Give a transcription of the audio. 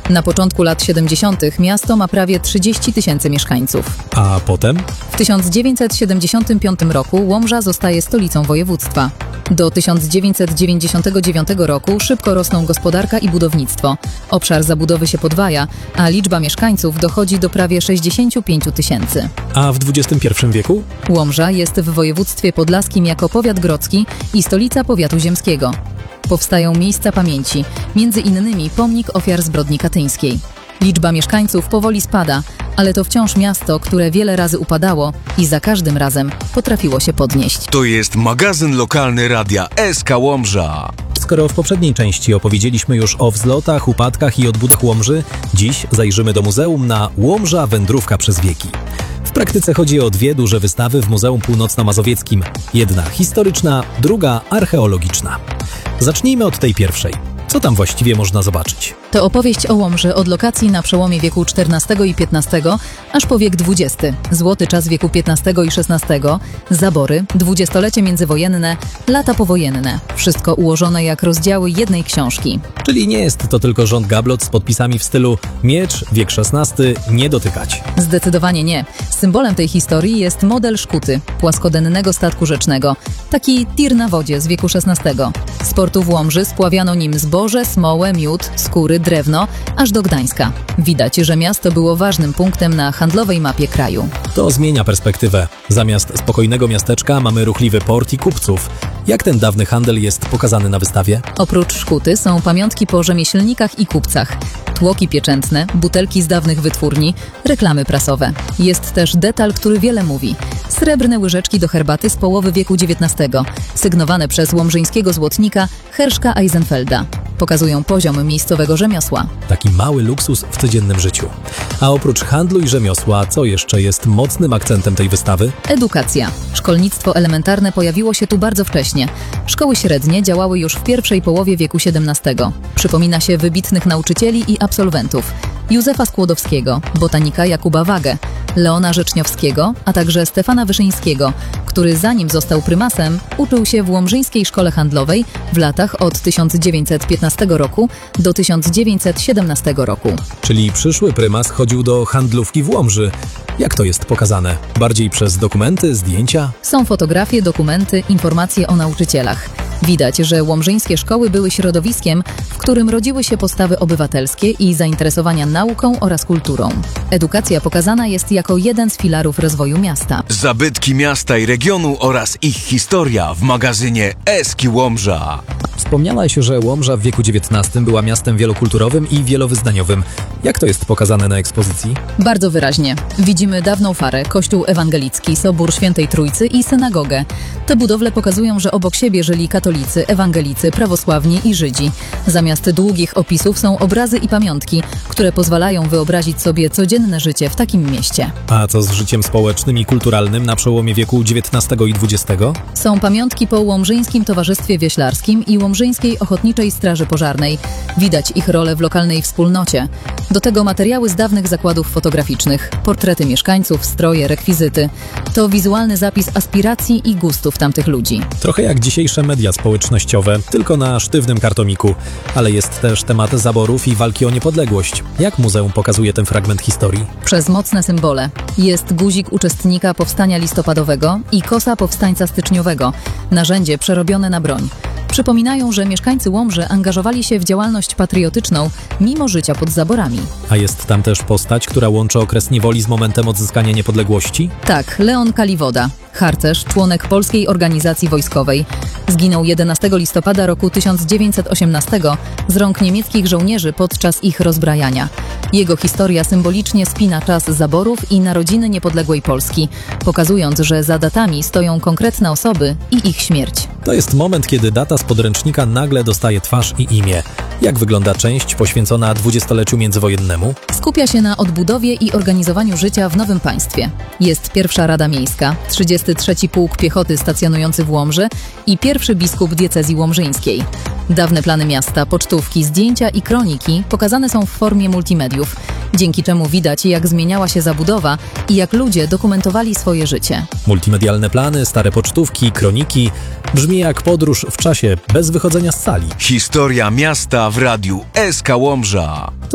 Na początku lat 70. miasto ma prawie 30 000 mieszkańców. A potem? W 1975 roku Łomża zostaje stolicą województwa. Do 1999 roku szybko rosną gospodarka i budownictwo. Obszar zabudowy się podwaja, a liczba mieszkańców dochodzi do prawie 65 000. A w XXI wieku? Łomża jest w województwie podlaskim jako powiat grodzki i stolica powiatu ziemskiego. Powstają miejsca pamięci, między innymi pomnik ofiar zbrodni katyńskiej. Liczba mieszkańców powoli spada, ale to wciąż miasto, które wiele razy upadało i za każdym razem potrafiło się podnieść. To jest magazyn lokalny Radia SK Łomża. Skoro w poprzedniej części opowiedzieliśmy już o wzlotach, upadkach i odbudach Łomży, dziś zajrzymy do muzeum na Łomża wędrówka przez wieki. W praktyce chodzi o dwie duże wystawy w Muzeum Północno-Mazowieckim. Jedna historyczna, druga archeologiczna. Zacznijmy od tej pierwszej. Co tam właściwie można zobaczyć? To opowieść o Łomży od lokacji na przełomie wieku XIV i XV, aż po wiek XX, złoty czas wieku XV i XVI, zabory, dwudziestolecie międzywojenne, lata powojenne. Wszystko ułożone jak rozdziały jednej książki. Czyli nie jest to tylko rząd gablot z podpisami w stylu miecz, wiek XVI, nie dotykać. Zdecydowanie nie. Symbolem tej historii jest model szkuty, płaskodennego statku rzecznego. Taki tir na wodzie z wieku XVI. Z portu w Łomży spławiano nim zboże, smołę, miód, skóry, drewno, aż do Gdańska. Widać, że miasto było ważnym punktem na handlowej mapie kraju. To zmienia perspektywę. Zamiast spokojnego miasteczka mamy ruchliwy port i kupców. Jak ten dawny handel jest pokazany na wystawie? Oprócz szkuty są pamiątki po rzemieślnikach i kupcach, tłoki pieczętne, butelki z dawnych wytwórni, reklamy prasowe. Jest też detal, który wiele mówi. Srebrne łyżeczki do herbaty z połowy wieku XIX, sygnowane przez łomżyńskiego złotnika Herszka Eisenfelda. Pokazują poziom miejscowego rzemiosła. Taki mały luksus w codziennym życiu. A oprócz handlu i rzemiosła, co jeszcze jest mocnym akcentem tej wystawy? Edukacja. Szkolnictwo elementarne pojawiło się tu bardzo wcześnie. Szkoły średnie działały już w pierwszej połowie wieku XVII. Przypomina się wybitnych nauczycieli i absolwentów. Józefa Skłodowskiego, botanika Jakuba Wagę, Leona Rzeczniowskiego, a także Stefana Wyszyńskiego, który zanim został prymasem, uczył się w Łomżyńskiej Szkole Handlowej w latach od 1915 roku do 1917 roku. Czyli przyszły prymas chodził do handlówki w Łomży. Jak to jest pokazane? Bardziej przez dokumenty, zdjęcia? Są fotografie, dokumenty, informacje o nauczycielach. Widać, że łomżyńskie szkoły były środowiskiem, w którym rodziły się postawy obywatelskie i zainteresowania nauką oraz kulturą. Edukacja pokazana jest jako jeden z filarów rozwoju miasta. Zabytki miasta i regionu oraz ich historia w magazynie SK Łomża. Wspomniałaś, że Łomża w wieku XIX była miastem wielokulturowym i wielowyznaniowym. Jak to jest pokazane na ekspozycji? Bardzo wyraźnie. Widzimy dawną farę, kościół ewangelicki, sobór Świętej Trójcy i synagogę. Te budowle pokazują, że obok siebie żyli katolicy, ewangelicy, prawosławni i Żydzi. Zamiast długich opisów są obrazy i pamiątki, które pozwalają wyobrazić sobie codzienne życie w takim mieście. A co z życiem społecznym i kulturalnym na przełomie wieku XIX i XX? Są pamiątki po Łomżyńskim Towarzystwie Wioślarskim i Łomżyńskiej Ochotniczej Straży Pożarnej. Widać ich rolę w lokalnej wspólnocie. Do tego materiały z dawnych zakładów fotograficznych, portrety mieszkańców, stroje, rekwizyty. To wizualny zapis aspiracji i gustów tamtych ludzi. Trochę jak dzisiejsze media społecznościowe, tylko na sztywnym kartoniku. Ale jest też temat zaborów i walki o niepodległość. Jak muzeum pokazuje ten fragment historii? Przez mocne symbole. Jest guzik uczestnika powstania listopadowego i kosa powstańca styczniowego. Narzędzie przerobione na broń. Przypominają, że mieszkańcy Łomży angażowali się w działalność patriotyczną mimo życia pod zaborami. A jest tam też postać, która łączy okres niewoli z momentem odzyskania niepodległości? Tak, Leon Kaliwoda, harcerz, członek Polskiej Organizacji Wojskowej. Zginął 11 listopada roku 1918 z rąk niemieckich żołnierzy podczas ich rozbrajania. Jego historia symbolicznie spina czas zaborów i narodziny niepodległej Polski, pokazując, że za datami stoją konkretne osoby i ich śmierć. To jest moment, kiedy data z podręcznika nagle dostaje twarz i imię. Jak wygląda część poświęcona dwudziestoleciu międzywojennemu? Skupia się na odbudowie i organizowaniu życia w nowym państwie. Jest pierwsza Rada Miejska, 33. Pułk Piechoty stacjonujący w Łomży i pierwszy biskup diecezji łomżyńskiej. Dawne plany miasta, pocztówki, zdjęcia i kroniki pokazane są w formie multimediów, dzięki czemu widać, jak zmieniała się zabudowa i jak ludzie dokumentowali swoje życie. Multimedialne plany, stare pocztówki, kroniki. Brzmi jak podróż w czasie, bez wychodzenia z sali. Historia miasta w radiu SK Łomża.